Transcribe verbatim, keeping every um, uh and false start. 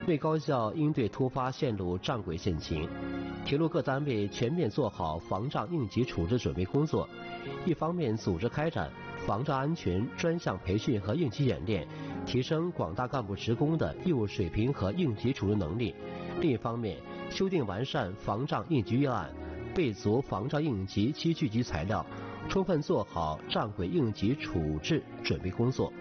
为高校应对突发线路障轨限情，铁路各单位全面做好防障应急处置准备工作。一方面组织开展防障安全专项培训和应急演练，提升广大干部职工的业务水平和应急处置能力；另一方面，修订完善防障应急预案，备足防障应急七聚集材料，充分做好障轨应急处置准备工作。